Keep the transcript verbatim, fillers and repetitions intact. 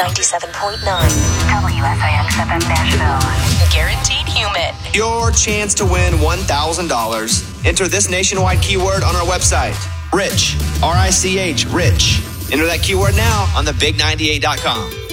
ninety-seven point nine. W S I X F M Nashville. Guaranteed human. Your chance to win one thousand dollars. Enter this nationwide keyword on our website. Rich. R I C H. Rich. Enter that keyword now on the big ninety-eight dot com.